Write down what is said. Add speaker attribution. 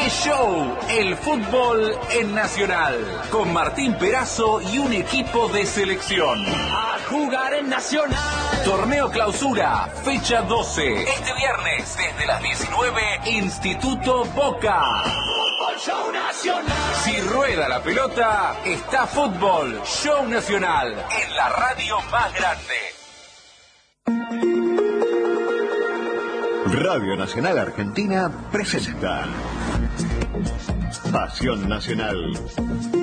Speaker 1: ¡Qué show! El fútbol en Nacional. Con Martín Perazo y un equipo de selección.
Speaker 2: A jugar en Nacional.
Speaker 1: Torneo Clausura, fecha 12. Este viernes, desde las 19, Instituto Boca.
Speaker 2: Fútbol Show Nacional.
Speaker 1: Si rueda la pelota, está Fútbol Show Nacional. En la radio más grande.
Speaker 3: Radio Nacional Argentina presenta Pasión Nacional.